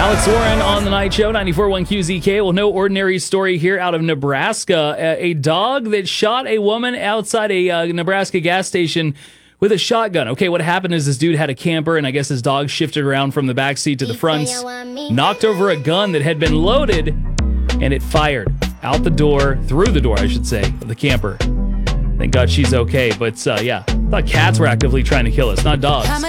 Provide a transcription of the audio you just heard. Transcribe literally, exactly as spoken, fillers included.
Alex Warren on the Night Show, ninety-four point one Q Z K. Well, no ordinary story here out of Nebraska. A, a dog that shot a woman outside a uh, Nebraska gas station with a shotgun. Okay, what happened is this dude had a camper, and I guess his dog shifted around from the back seat to the front, knocked over a gun that had been loaded, and it fired out the door, through the door, I should say, of the camper. Thank God she's okay, but uh, yeah, I thought cats were actively trying to kill us, not dogs.